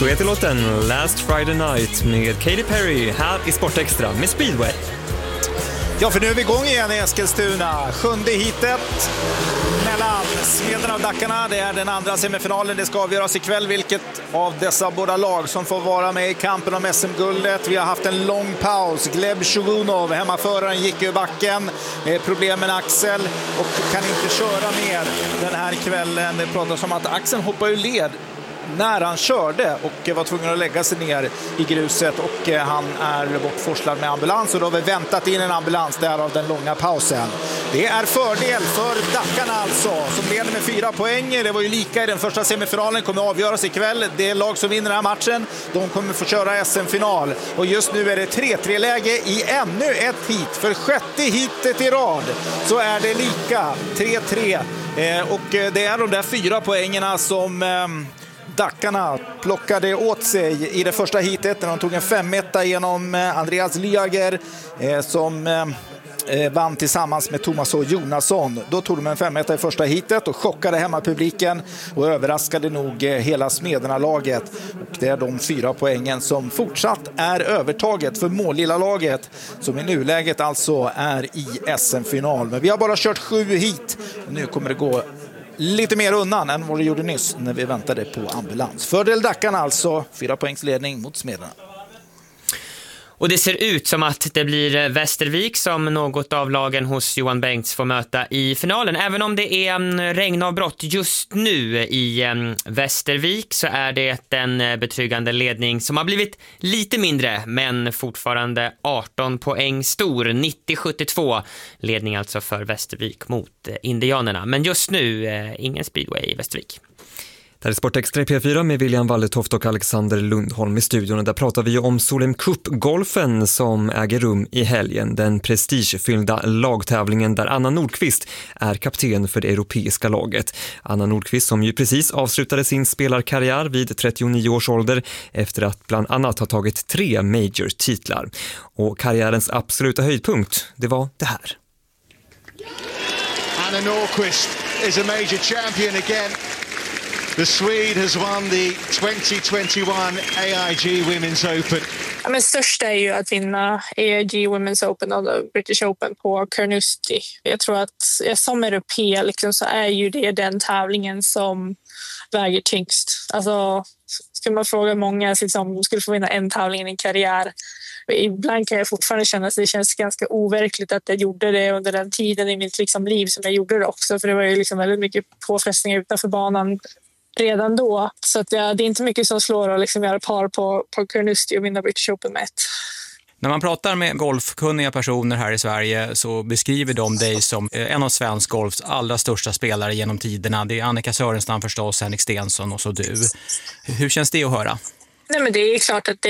Så heter låten Last Friday Night med Katy Perry här i Sportextra med Speedway. Ja, för nu är vi igång igen i Eskilstuna. 7:e heatet mellan Smederna och Dackarna. Det är den andra semifinalen. Det ska avgöras ikväll vilket av dessa båda lag som får vara med i kampen om SM-guldet. Vi har haft en lång paus. Gleb Shugunov, hemmaföraren, gick ur backen med problem med axel och kan inte köra mer den här kvällen. Det pratas om att axeln hoppar ur led när han körde och var tvungen att lägga sig ner i gruset, och han är bortforslad med ambulans, och då har vi väntat in en ambulans där av den långa pausen. Det är fördel för Dackarna alltså, som leder med 4 poäng. Det var ju lika i den första semifinalen, kommer avgöras ikväll. Det lag som vinner den här matchen, de kommer få köra SM-final, och just nu är det 3-3-läge i ännu ett heat. För 6:e heatet i rad så är det lika 3-3, och det är de där 4 poängerna som Dackarna plockade åt sig i det första heatet när de tog en 5-1 genom Andreas Lyager som vann tillsammans med Thomas och Jonasson. Då tog de en 5-1 i första heatet och chockade hemmapubliken och överraskade nog hela Smederna-laget. Och det är de 4 poängen som fortsatt är övertaget för Målilla-laget, som i nuläget alltså är i SM-final. Men vi har bara kört 7 heat. Nu kommer det gå lite mer undan än vad det gjorde nyss när vi väntade på ambulans. Fördel Dackarna alltså, 4 poängs ledning mot Smederna. Och det ser ut som att det blir Västervik som något av lagen hos Johan Bengts får möta i finalen. Även om det är regnavbrott just nu i Västervik så är det en betryggande ledning som har blivit lite mindre, men fortfarande 18 poäng stor. 90-72 ledning alltså för Västervik mot Indianerna. Men just nu ingen speedway i Västervik. Det här är Sportextra i P4 med William Walletoft och Alexander Lundholm i studion. Och där pratar vi om Solheim Cup-golfen som äger rum i helgen. Den prestigefyllda lagtävlingen där Anna Nordqvist är kapten för det europeiska laget. Anna Nordqvist som ju precis avslutade sin spelarkarriär vid 39 års ålder efter att bland annat ha tagit 3 major-titlar. Och karriärens absoluta höjdpunkt, det var det här. Anna Nordqvist is a major champion again. The Swede has won the 2021 AIG Women's Open. Ja, men största är ju att vinna AIG Women's Open och British Open på Carnoustie. Jag tror att som europé liksom, så är ju det den tävlingen som väger tyngst. Alltså, skulle man fråga många som skulle få vinna en tävling i en karriär. Ibland kan jag fortfarande känna att det känns ganska overkligt att jag gjorde det under den tiden i mitt liv som jag gjorde det också. För det var ju väldigt mycket påfrestningar utanför banan redan då. Så att det är inte mycket som slår att göra par på Carnoustie och vinna British Open med 1. När man pratar med golfkunniga personer här i Sverige så beskriver de dig som en av svensk golfs allra största spelare genom tiderna. Det är Annika Sörenstam förstås, Henrik Stenson och så du. Hur känns det att höra? Nej, men det är klart att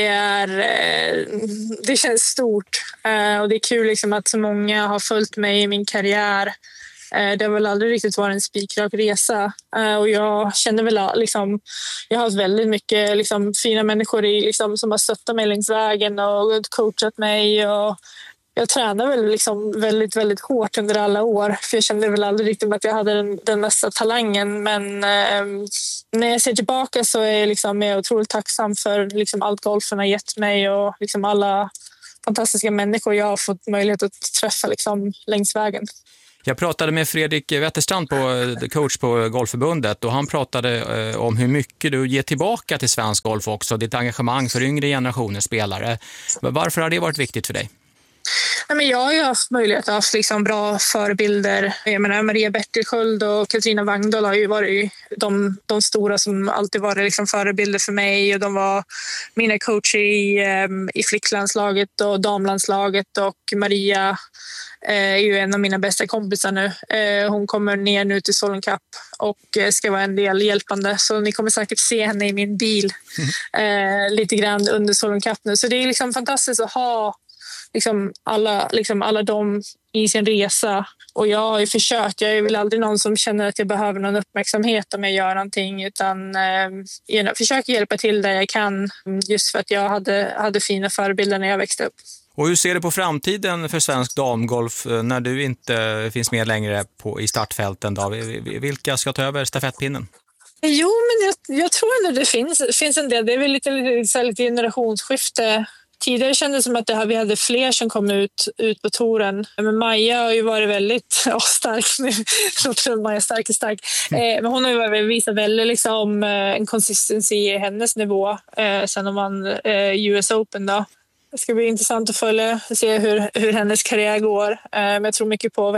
det känns stort. Och det är kul att så många har följt mig i min karriär. Det har väl aldrig riktigt varit en spikrak resa. Och jag känner väl jag har haft väldigt mycket fina människor som har stöttat mig längs vägen och coachat mig. Och jag tränar väl väldigt, väldigt hårt under alla år. För jag kände väl aldrig riktigt att jag hade den mesta talangen. Men när jag ser tillbaka så är jag otroligt tacksam för allt golfen har gett mig. Och alla fantastiska människor jag har fått möjlighet att träffa längs vägen. Jag pratade med Fredrik Wetterstrand, coach på Golfförbundet, och han pratade om hur mycket du ger tillbaka till svensk golf också, ditt engagemang för yngre generationers spelare. Varför har det varit viktigt för dig? Men jag har ju haft möjlighet att ha bra förebilder. Jag menar, Maria Bertilsköld och Katarina Wangdahl har ju varit de stora som alltid varit förebilder för mig. Och de var mina coacher i flicklandslaget och damlandslaget, och Maria är ju en av mina bästa kompisar nu. Hon kommer ner nu till Solheim Cup och ska vara en del hjälpande. Så ni kommer säkert se henne i min bil lite grann under Solheim Cup nu. Så det är fantastiskt att ha alla de i sin resa. Och jag har ju försökt. Jag är väl aldrig någon som känner att jag behöver någon uppmärksamhet om jag gör någonting. Utan försöker hjälpa till där jag kan. Just för att jag hade fina förebilder när jag växte upp. Och hur ser du på framtiden för svensk damgolf när du inte finns med längre i startfälten då? Vilka ska ta över stafettpinnen? Jo, men jag tror ändå det finns en del. Det är väl lite generationsskifte. Tidigare kändes det som att vi hade fler som kom ut på touren. Men Maja har ju varit väldigt stark nu. Jag tror att Maja är stark. Men hon har ju visat väldigt liksom, en consistency i hennes nivå. Sen om man US Open då. Det ska bli intressant att följa och se hur hennes karriär går. Men jag tror mycket på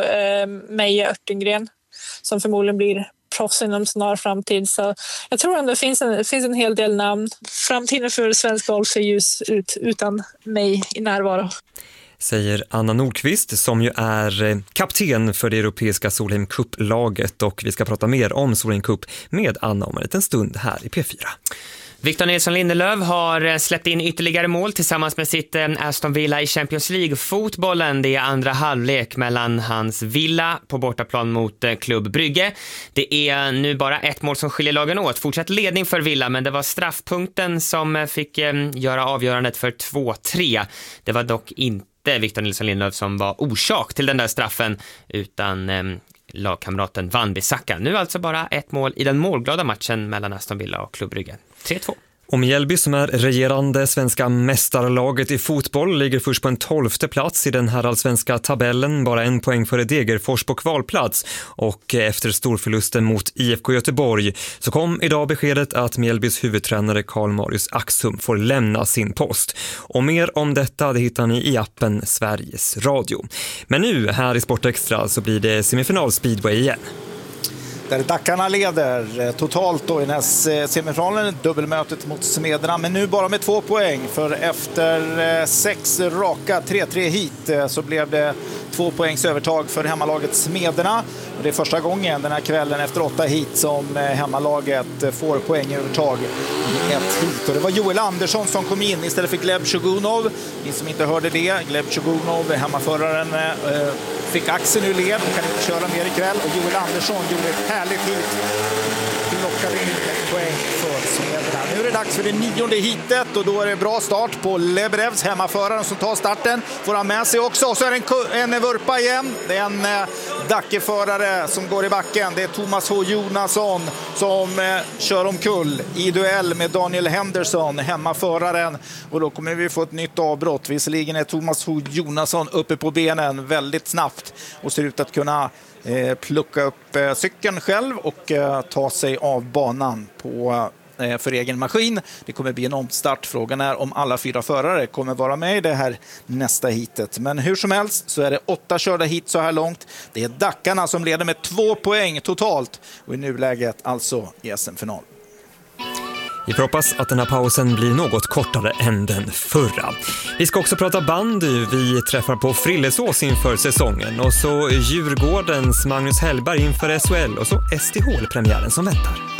Maja Örtengren som förmodligen blir proffs inom snar framtid. Så jag tror ändå det finns en hel del namn. Framtiden för svensk golf ser ljus ut utan mig i närvaro. Säger Anna Nordqvist som ju är kapten för det europeiska Solheim Cup-laget, och vi ska prata mer om Solheim Cup med Anna om en liten stund här i P4. Victor Nilsson Lindelöf har släppt in ytterligare mål tillsammans med sitt Aston Villa i Champions League-fotbollen. Det är andra halvlek mellan hans Villa på bortaplan mot Klubb Brygge. Det är nu bara ett mål som skiljer lagen åt. Fortsatt ledning för Villa, men det var straffpunkten som fick göra avgörandet för 2-3. Det var dock inte Victor Nilsson Lindelöf som var orsak till den där straffen, utan lagkamraten Van Bissaka. Nu alltså bara ett mål i den målglada matchen mellan Aston Villa och Klubb Brygge. 3-2. Och Mjällby, som är regerande svenska mästarlaget i fotboll, ligger först på en 12:e plats i den här allsvenska tabellen, bara 1 poäng före Degerfors på kvalplats. Och efter storförlusten mot IFK Göteborg så kom idag beskedet att Mjällbys huvudtränare Karl-Marius Axum får lämna sin post. Och mer om detta det hittar ni i appen Sveriges Radio. Men nu här i Sportextra så blir det semifinal speedway igen. Där Dackarna leder totalt då i den här semifinalen, dubbelmötet mot Smederna, men nu bara med 2 poäng, för efter 6 raka 3-3 hit så blev det 2 poängs övertag för hemmalaget Smederna. Och det är första gången den här kvällen efter 8 hit som hemmalaget får poängövertag i ett hit. Och det var Joel Andersson som kom in istället för Gleb Shogunov. Ni som inte hörde det, Gleb Shogunov, hemmaföraren, fick axeln ur led och kan inte köra mer ikväll. Och Joel Andersson gjorde ett härligt hit. Lockade in ett poäng för Smederna. Nu är det dags för det 9:e hitet och då är det bra start på Lebrevs, hemmaföraren som tar starten. Får han med sig också. Och så är det en vurpa igen. Det är en Dackeförare som går i backen. Det är Thomas H. Jonasson som kör omkull i duell med Daniel Henderson, hemmaföraren. Och då kommer vi få ett nytt avbrott. Visserligen är Thomas H. Jonasson uppe på benen väldigt snabbt och ser ut att kunna plocka upp cykeln själv och ta sig av banan för egen maskin. Det kommer bli en omstart. Frågan är om alla 4 förare kommer vara med i det här nästa hitet. Men hur som helst så är det 8 körda hit så här långt. Det är Dackarna som leder med 2 poäng totalt och i nuläget alltså i SM-final. Vi hoppas att den här pausen blir något kortare än den förra. Vi ska också prata bandy. Vi träffar på Frillesås inför säsongen. Och så Djurgårdens Magnus Hellberg inför SHL. Och så STHL-premiären som väntar.